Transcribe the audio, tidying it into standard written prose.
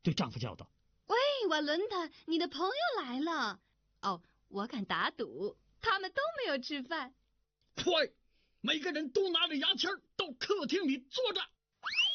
对丈夫叫道：“ 喂，瓦伦塔，你的朋友来了。哦，我敢打赌，他们都没有吃饭。 快，每个人都拿着牙签到客厅里坐着。”